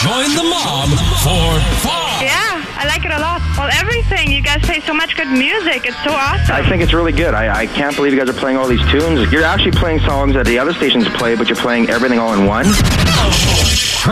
Join the mob for fun. Yeah, I like it a lot. Well, everything. You guys play so much good music. It's so awesome. I think it's really good. I can't believe you guys are playing all these tunes. You're actually playing songs that the other stations play, but you're playing everything all in one.